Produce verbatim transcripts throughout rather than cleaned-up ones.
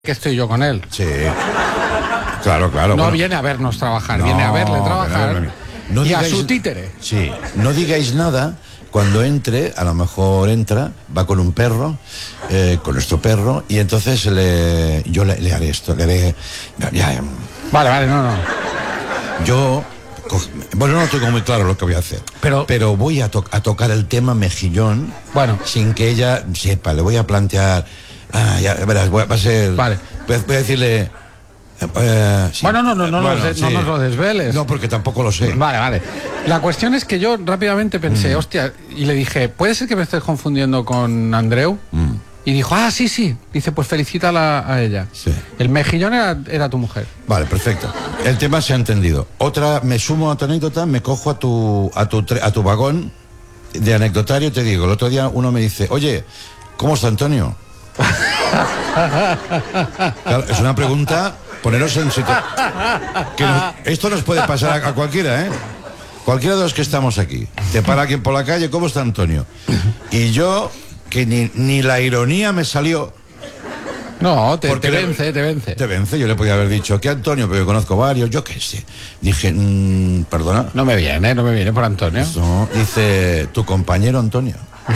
que estoy yo con él. Sí. Claro, claro. No bueno. viene a vernos trabajar, No, viene a verle trabajar. no, no y digáis, a su títere. Sí, no digáis nada. Cuando entre, a lo mejor entra, va con un perro, eh, con nuestro perro, y entonces le, yo le, le haré esto, le haré... Ya, ya, Vale, vale, no, no. yo... co- Bueno, no tengo muy claro lo que voy a hacer, Pero- pero voy a, to- a tocar el tema mejillón, Bueno. sin que ella sepa. Le voy a plantear... Ah, ya verás, voy a- va a ser... Vale. Voy a, voy a decirle... eh, sí. Bueno, no, no, no, Bueno, nos de- no sí. nos lo desveles. No, porque tampoco lo sé. Vale, vale. La cuestión es que yo rápidamente pensé, Mm. hostia, y le dije, ¿puede ser que me estés confundiendo con Andreu? Mm. Y dijo, ah, sí, sí. Dice, pues felicítala a ella. Sí. El mejillón era, era tu mujer. Vale, perfecto. El tema se ha entendido. Otra, me sumo a tu anécdota, me cojo a tu, a tu, tre- a tu vagón de anecdotario y te digo, el otro día uno me dice, oye, ¿cómo está Antonio? Claro, es una pregunta, poneros en situación. Esto nos puede pasar a, a cualquiera, ¿eh? Cualquiera de los que estamos aquí. Te para alguien por la calle, ¿cómo está Antonio? Y yo, que ni, ni la ironía me salió. No, te, Porque te le- vence, te vence. Te vence, yo le podía haber dicho que Antonio, pero yo conozco varios, yo qué sé. Dije, mm, perdona. No me viene, no me viene por Antonio. No, dice tu compañero Antonio.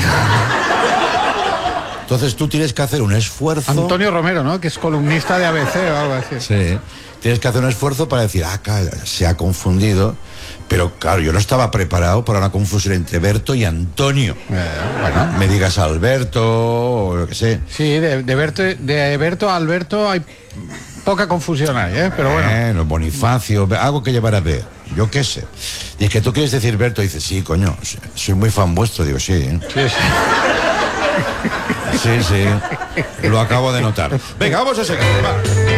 Entonces tú tienes que hacer un esfuerzo. Antonio Romero, ¿no? Que es columnista de A B C o algo así. Sí. Tienes que hacer un esfuerzo para decir, ah, calla, se ha confundido. Pero claro, yo no estaba preparado para una confusión entre Berto y Antonio. Eh, bueno. Me digas Alberto o lo que sé. Sí, de, de, Berto, de Berto a Alberto hay poca confusión ahí, ¿eh? Pero bueno. Bueno, Bonifacio, algo que llevar a ver. Yo qué sé. Y es que tú quieres decir Berto, y dices, sí, coño, soy muy fan vuestro. Digo, sí, ¿eh? Sí, sí. Sí, sí. Lo acabo de notar. Venga, vamos a seguir. Va.